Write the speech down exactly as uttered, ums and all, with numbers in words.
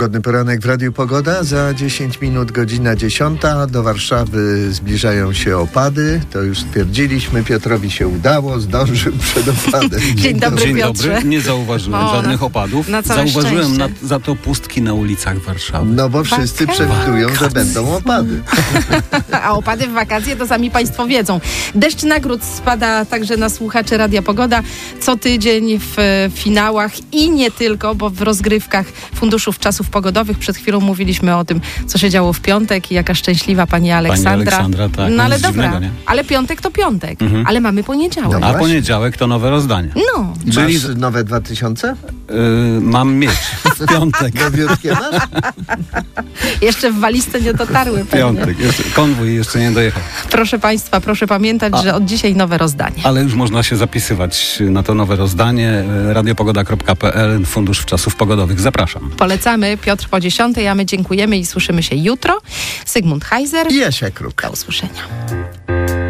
Pogodny poranek w Radiu Pogoda. Za dziesięć minut godzina dziesiąta. Do Warszawy zbliżają się opady. To już stwierdziliśmy. Piotrowi się udało. Zdążył przed opadem. Dzień dobry, Dzień Piotrze. dobry. Nie zauważyłem O, żadnych na, opadów. na całe Zauważyłem na, szczęście. za to pustki na ulicach Warszawy. No bo wszyscy Wakacje. przewidują, że będą opady. A opady w wakacje to sami Państwo wiedzą. Deszcz nagród spada także na słuchaczy Radia Pogoda co tydzień w e, finałach i nie tylko, bo w rozgrywkach Funduszów Czasów Pogodowych przed chwilą mówiliśmy o tym, co się działo w piątek i jaka szczęśliwa pani Aleksandra. Pani Aleksandra, tak. No ale Nic dobra, dziwnego, nie? ale piątek to piątek, Mhm. ale mamy poniedziałek. No. A właśnie. poniedziałek to nowe rozdanie. No. Czyli Masz nowe dwa tysiące? yy, mam mieć w piątek. Nowiutkie masz? Jeszcze w walizce nie dotarły pewnie. Piątek. Jeszcze, konwój jeszcze nie dojechał. Proszę Państwa, proszę pamiętać, A. że od dzisiaj nowe rozdanie. Ale już można się zapisywać na to nowe rozdanie. radiopogoda kropka p l, Fundusz Czasów Pogodowych. Zapraszam. Polecamy. Piotr po dziesiątej, a my dziękujemy i słyszymy się jutro. Zygmunt Heiser. I Jasia Kruk. Do usłyszenia.